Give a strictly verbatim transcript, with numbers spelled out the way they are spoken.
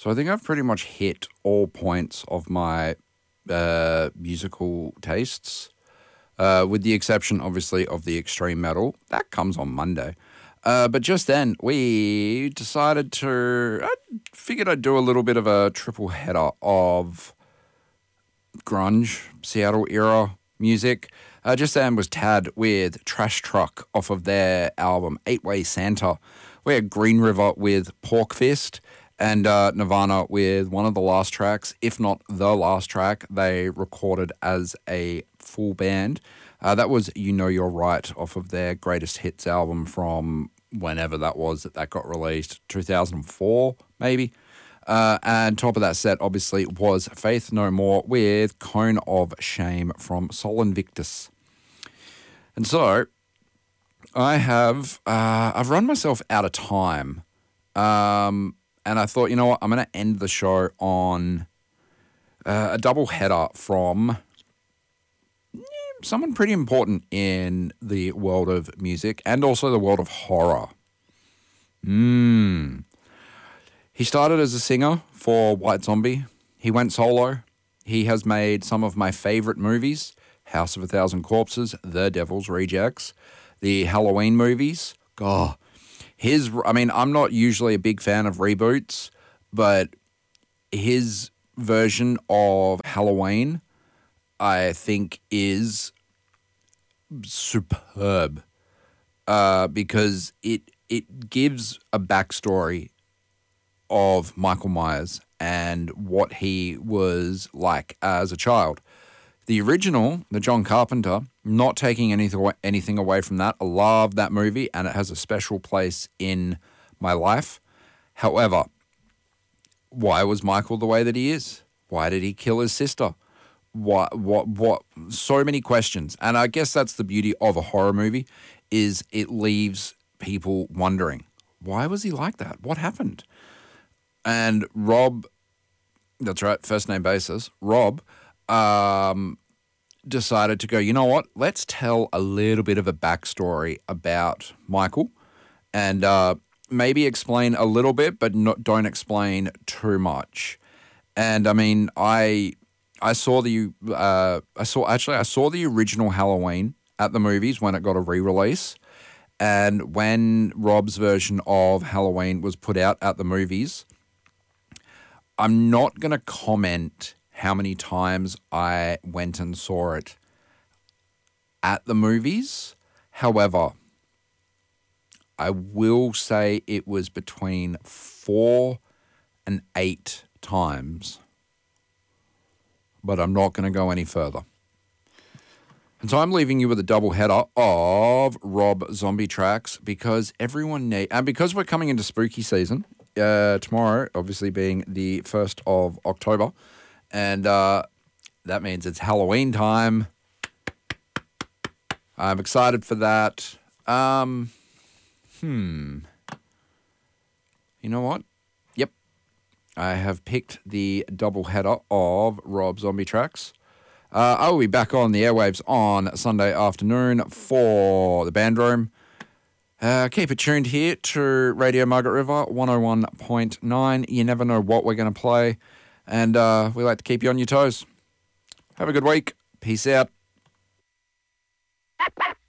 So I think I've pretty much hit all points of my uh, musical tastes, uh, with the exception, obviously, of the extreme metal. That comes on Monday. Uh, but just then, we decided to, I figured I'd do a little bit of a triple header of grunge, Seattle era music. Uh, just then was Tad with Trash Truck off of their album Eight Way Santa. We had Green River with Pork Fist, and uh, Nirvana with one of the last tracks, if not the last track, they recorded as a full band. Uh, that was You Know You're Right off of their Greatest Hits album from whenever that was that that got released, two thousand four maybe. Uh, and top of that set, obviously, was Faith No More with Cone of Shame from Sol Invictus. And so, I have, uh, I've run myself out of time. Um... And I thought, you know what, I'm going to end the show on uh, a double header from someone pretty important in the world of music and also the world of horror. Mm. He started as a singer for White Zombie. He went solo. He has made some of my favorite movies, House of a Thousand Corpses, The Devil's Rejects, the Halloween movies. God. His, I mean, I'm not usually a big fan of reboots, but his version of Halloween, I think, is superb uh, because it it gives a backstory of Michael Myers and what he was like as a child. The original, the John Carpenter, not taking anything anything away from that. I love that movie, and it has a special place in my life. However, why was Michael the way that he is? Why did he kill his sister? What, what, what? So many questions. And I guess that's the beauty of a horror movie, is it leaves people wondering, why was he like that? What happened? And Rob, that's right, first name basis, Rob, Um, decided to go, you know what, let's tell a little bit of a backstory about Michael and uh, maybe explain a little bit, but not, don't explain too much. And I mean, I I saw the, uh, I saw, actually, I saw the original Halloween at the movies when it got a re-release. And when Rob's version of Halloween was put out at the movies, I'm not going to comment how many times I went and saw it at the movies. However, I will say it was between four and eight times, but I'm not going to go any further. And so I'm leaving you with a double header of Rob Zombie tracks because everyone need, and because we're coming into spooky season, uh, tomorrow obviously being the first of October, and uh, that means it's Halloween time. I'm excited for that. Um, hmm. You know what? Yep. I have picked the double header of Rob Zombie tracks. Uh, I will be back on the airwaves on Sunday afternoon for the Band Room. Uh, keep it tuned here to Radio Margaret River one oh one point nine. You never know what we're going to play. And uh, we like to keep you on your toes. Have a good week. Peace out.